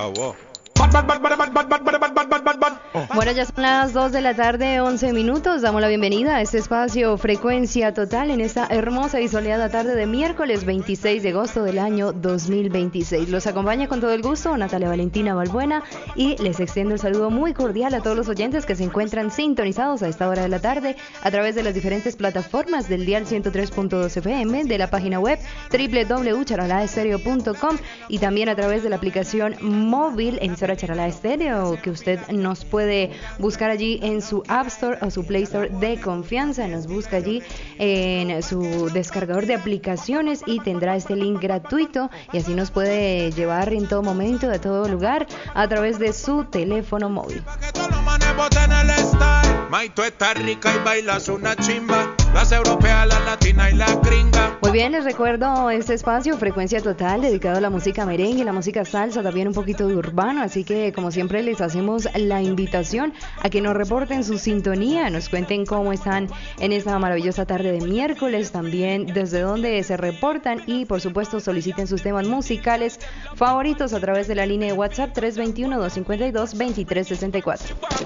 Bueno, ya son las 2 de la tarde, 11 minutos. Damos la bienvenida a este espacio Frecuencia Total en esta hermosa y soleada tarde de miércoles 26 de agosto del año 2026. Los acompaña con todo el gusto Natalia Valentina Balbuena y les extiendo el saludo muy cordial a todos los oyentes que se encuentran sintonizados a esta hora de la tarde a través de las diferentes plataformas del dial 103.2 FM, de la página web www.charalaestereo.com y también a través de la aplicación móvil emisora Charalá Estéreo, que usted nos puede buscar allí en su App Store o su Play Store de confianza. Nos busca allí en su descargador de aplicaciones y tendrá este link gratuito y así nos puede llevar en todo momento, de todo lugar, a través de su teléfono móvil. Maito está rica y bailas una chimba, las europeas, la latina y la gringa. Muy bien, les recuerdo este espacio Frecuencia Total dedicado a la música merengue, la música salsa, también un poquito de urbano, así que como siempre les hacemos la invitación a que nos reporten su sintonía, nos cuenten cómo están en esta maravillosa tarde de miércoles, también desde dónde se reportan y por supuesto soliciten sus temas musicales favoritos a través de la línea de WhatsApp 321-252-2364.